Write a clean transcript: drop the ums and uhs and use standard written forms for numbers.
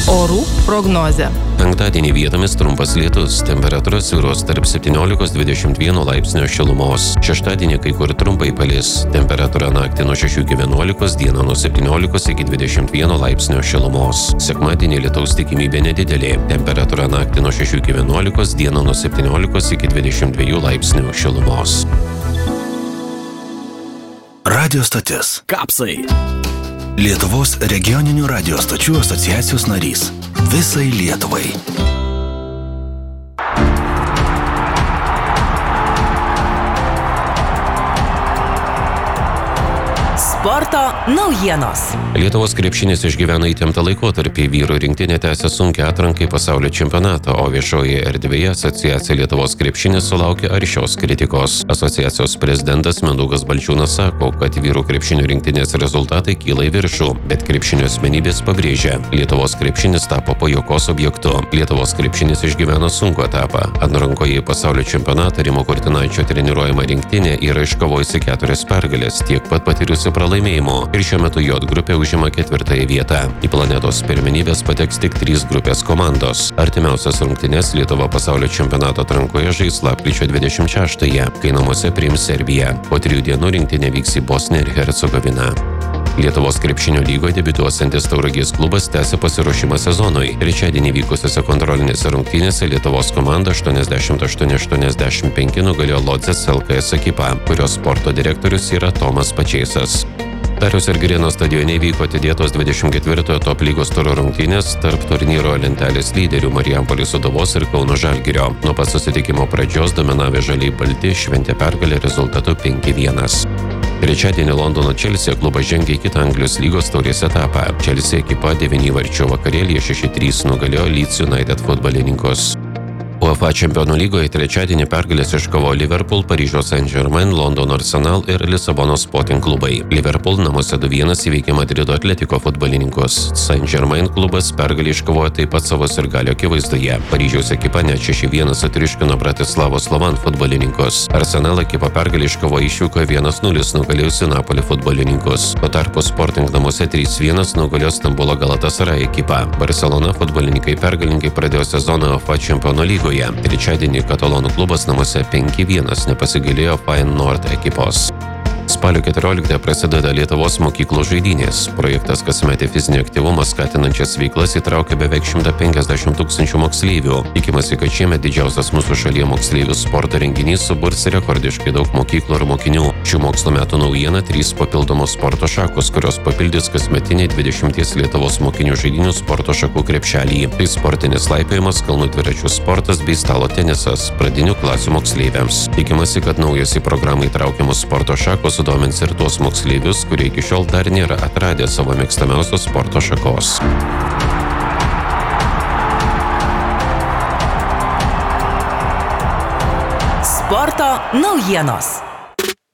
Orų prognozė. Penktadienį vietomis trumpas lietus, temperatūra svyruos tarp 17–21 laipsnio šilumos. Šeštadienį kai kur trumpai palis, temperatūra naktį nuo 6 iki 11, dieną nuo 17 iki 21 laipsnio šilumos. Sekmadienį lietaus tikimybė nedidelė, temperatūra naktį nuo 6 iki 11, dieną nuo 17 iki 22 laipsnių šilumos. Radio stotis. Kapsai. Lietuvos regioninių radio stočių asociacijos narys. Visai Lietuvai. Sporto naujienos. Lietuvos krepšinis išgyvena įtemptą laikotarpį. Vyrų rinktinė tęsia sunkią atranką į pasaulio čempionatą, o viešoje erdvėje asociacija Lietuvos krepšinis sulaukė aršios kritikos. Asociacijos prezidentas Mindaugas Balčiūnas sako, kad vyrų krepšinio rinktinės rezultatai kyla į viršų, bet krepšinio asmenybės pabrėžia, Lietuvos krepšinis tapo pajuokos objektu. Lietuvos krepšinis išgyvena sunkų etapą. Atrankoje į pasaulio čempionatą Rimo Kurtinaičio treniruojama rinktinė yra iškovojusi 4 pergales, tiek pat patyrusi pralaimėjimų ir šiuo metu J grupė užima 4 vietą. Į planetos pirmenybės pateks tik 3 grupės komandos. Artimiausias rungtynes Lietuva pasaulio čempionato atrankoje žais lapkričio 26-ąją, kai namuose priims Serbiją. Po 3 dienų rinktinė vyks į Bosniją ir Hercegoviną. Lietuvos krepšinio lygoje debiutuosiantis Tauragės klubas tęsia pasiruošimą sezonui. Trečiadienį vykusiose kontrolinėse rungtynėse Lietuvos komanda 88–85 nugalėjo Lodzės LKS ekipą, kurios sporto direktorius yra Tomas Pačėsas. Dariaus ir Girėno stadione vyko atidėtos 24-ojo top lygos turo rungtynės tarp turnyro lentelės lyderių Marijampolės Sūduvos ir Kauno Žalgirio. Nuo pat susitikimo pradžios dominavę žaliai balti šventė pergalę rezultatu 5-1. Trečiadienį Londono Chelsea klubas žengė į kitą Anglijos lygos taurės etapą. Chelsea ekipa 9 įvarčių vakarėlyje 6-3 nugalėjo Leeds United futbolininkus. UEFA čempionų lygoje trečiadienį pergalės iškovo Liverpool, Paryžiaus Saint-Germain, Londono Arsenal ir Lisabonos Sporting klubai. Liverpool namuose 2-1 įveikė Madrido Atletico futbolininkus. Saint-Germain klubas pergalę iškovojo taip pat savo sirgalio akivaizdoje. Paryžiaus ekipa net 6-1 sutriuškino Bratislavos Slovan futbolininkus. Arsenal ekipa pergalę iškovojo išvykoje 1-0 nugalėjusi Napoli futbolininkus. Tuo tarpu Sporting namuose 3-1 nugalėjo Stambulo Galatasaray ekipą. Barcelona futbolininkai pergalingai pradėjo sezoną UEFA čempionų lygoje. Trečiadienį katalonų klubas namuose 5-1 nepasigailėjo Feyenoord ekipos. Spalio 14 prasideda Lietuvos mokyklų žaidynės. Projektas kasmetį fizinį aktyvumą skatinančias veiklas įtraukia beveik 150 000 moksleivių. Tikimasi, kad šiemet didžiausias mūsų šalyje moksleivių sporto renginys suburs rekordiškai daug mokyklų ir mokinių. Šių mokslo metų naujiena 3 papildomos sporto šakos, kurios papildys kasmetinį 20 Lietuvos mokinių žaidynių sporto šakų krepšelį. Tai sportinis laipiojimas, kalnų dviračių sportas bei stalo tenisas pradinių klasių moksleiviams. Tikimasi, kad naujos į programą įtraukiamos sporto šakos sudomins ir tuos moksleivius, kurie iki šiol dar nėra atradę savo mėgstamiausios sporto šakos. Sporto naujienos.